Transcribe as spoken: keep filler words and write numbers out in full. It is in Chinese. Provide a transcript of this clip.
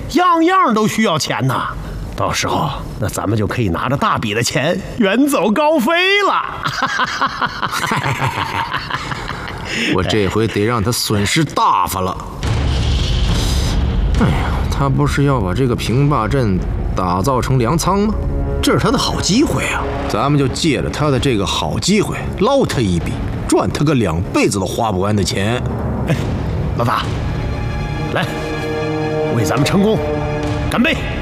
样样都需要钱呐。到时候，那咱们就可以拿着大笔的钱远走高飞了。 我这回得让他损失大发了。哎呀，他不是要把这个平坝镇打造成粮仓吗？这是他的好机会啊！咱们就借着他的这个好机会捞他一笔，赚他个两辈子都花不完的钱。 哎，老大，来，为咱们成功干杯！